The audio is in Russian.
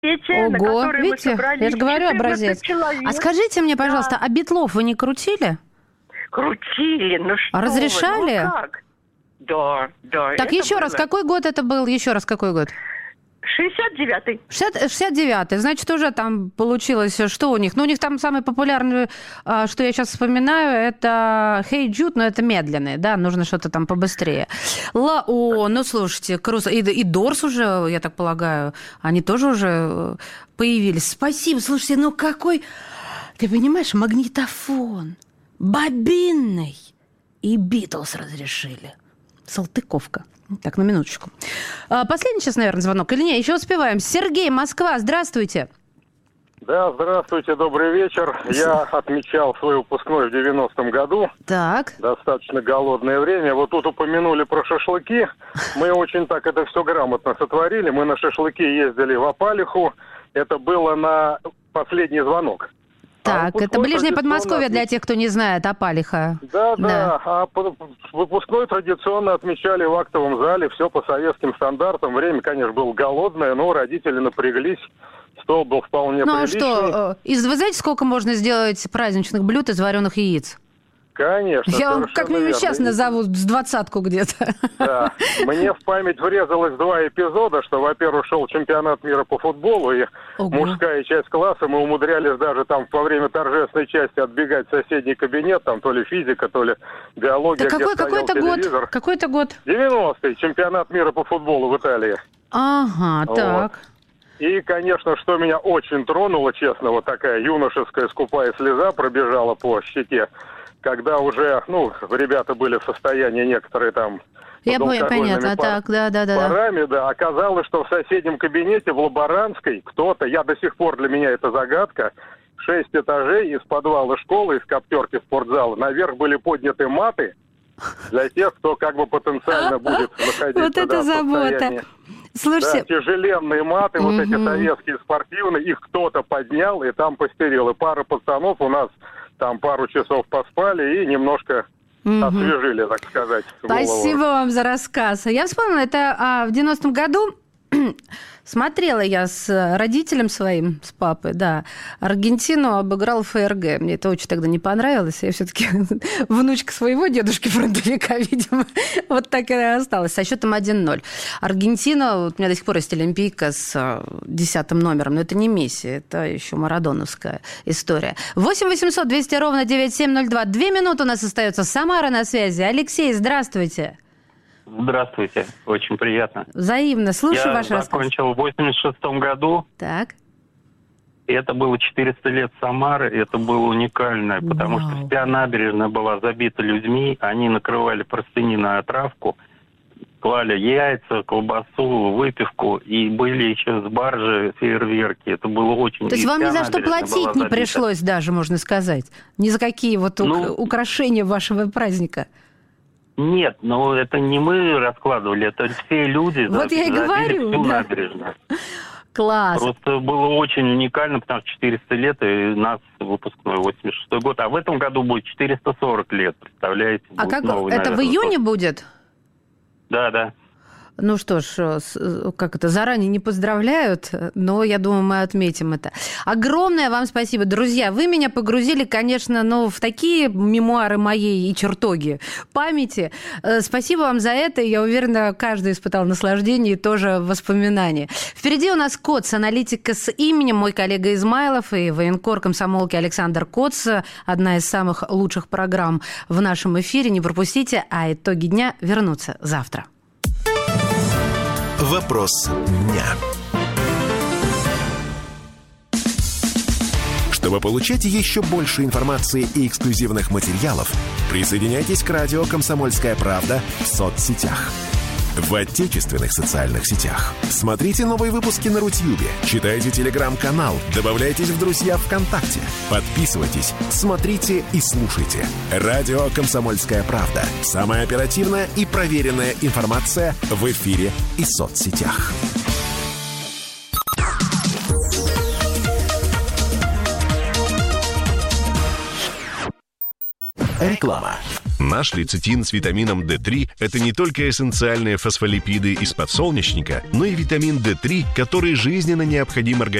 на Ого, которой видите, мы собрались я же говорю, 14 образец. человек. А скажите мне, пожалуйста, а Битлов вы не крутили? Крутили, ну что А разрешали? вы, ну как? Да. Так, еще раз, какой год это был? Еще раз, какой год? 69-й. 69-й. Значит, уже там получилось, что у них? Ну, у них там самый популярный, что я сейчас вспоминаю, это Hey Jude, но это медленный, да, нужно что-то там побыстрее. Ну, слушайте, круто. И Дорс уже, я так полагаю, они тоже уже появились. Спасибо, слушайте, ну какой... Ты понимаешь, магнитофон, бобинный, и Битлз разрешили. Салтыковка. Так, на минуточку. Последний сейчас, наверное, звонок. Или нет? Еще успеваем. Сергей, Москва, здравствуйте. Да, здравствуйте, добрый вечер. Я отмечал свой выпускной в 90-м году. Так. Достаточно голодное время. Вот тут упомянули про шашлыки. Мы очень так это все грамотно сотворили. Мы на шашлыки ездили в Опалиху. Это было на последний звонок. Так, это ближнее Подмосковье для тех, кто не знает, Опалиха. Да. А выпускной традиционно отмечали в актовом зале, все по советским стандартам. Время, конечно, было голодное, но родители напряглись. Стол был вполне приличный. Ну а что, вы знаете, сколько можно сделать праздничных блюд из вареных яиц? Конечно. Я вам как-нибудь сейчас назову с 20-ку где-то. Да. Мне в память врезалось 2 эпизода, что, во-первых, шел чемпионат мира по футболу, и мужская часть класса, мы умудрялись даже там во время торжественной части отбегать в соседний кабинет, там то ли физика, то ли биология, да где стоял телевизор. Какой это год? 90-й, чемпионат мира по футболу в Италии. Ага, так. И, конечно, что меня очень тронуло, честно, вот такая юношеская скупая слеза пробежала по щеке, когда уже, ребята были в состоянии некоторые там... Я понял, понятно, так, да. Парами, да. Оказалось, что в соседнем кабинете в Лаборанской кто-то, для меня это загадка, 6 этажей из подвала школы, из коптерки спортзала, наверх были подняты маты для тех, кто как бы потенциально будет находиться. Вот это забота. Слушайте... Да, тяжеленные маты, вот эти советские спортивные, их кто-то поднял и там постелил. И пара пацанов у нас там пару часов поспали и немножко освежили, так сказать. Спасибо вам за рассказ. Я вспомнила, это в 90-м году смотрела я с родителем своим, с папой, да, Аргентину обыграл ФРГ. Мне это очень тогда не понравилось. Я все-таки внучка своего дедушки-фронтовика, видимо, вот так и осталась, со счетом 1-0. Аргентина, у меня до сих пор есть олимпийка с 10-м номером, но это не Месси, это еще марадоновская история. 8 800 200 ровно 9702. 2 минуты у нас остается. Самара на связи. Алексей, здравствуйте. Здравствуйте, очень приятно. Взаимно, слушаю ваш рассказ. Я закончил в 86-м году. Так. И это было 400 лет Самары, и это было уникально, потому что вся набережная была забита людьми, они накрывали простыни на отравку, клали яйца, колбасу, выпивку, и были еще с баржи фейерверки. Это было очень... То есть вам ни за что платить не пришлось даже, можно сказать? Ни за какие украшения вашего праздника? Нет, но это не мы раскладывали, это все люди. Вот я и говорю, всю набережную. Класс. Просто было очень уникально, потому что 400 лет, и нас выпускной 86-й год. А в этом году будет 440 лет, представляете? А как это в июне будет? Да. Ну что ж, заранее не поздравляют, но я думаю, мы отметим это. Огромное вам спасибо, друзья. Вы меня погрузили, конечно, в такие мемуары моей и чертоги памяти. Спасибо вам за это. Я уверена, каждый испытал наслаждение и тоже воспоминания. Впереди у нас Коц, аналитика с именем, мой коллега Измайлов и военкор комсомолки Александр Коц. Одна из самых лучших программ в нашем эфире. Не пропустите, а итоги дня вернутся завтра. Вопрос дня. Чтобы получать еще больше информации и эксклюзивных материалов, присоединяйтесь к радио «Комсомольская правда» в соцсетях. В отечественных социальных сетях. Смотрите новые выпуски на Рутьюбе, читайте телеграм-канал, добавляйтесь в друзья ВКонтакте, подписывайтесь, смотрите и слушайте. Радио «Комсомольская правда». Самая оперативная и проверенная информация в эфире и соцсетях. Реклама. Наш лецитин с витамином D3 – это не только эссенциальные фосфолипиды из подсолнечника, но и витамин D3, который жизненно необходим организму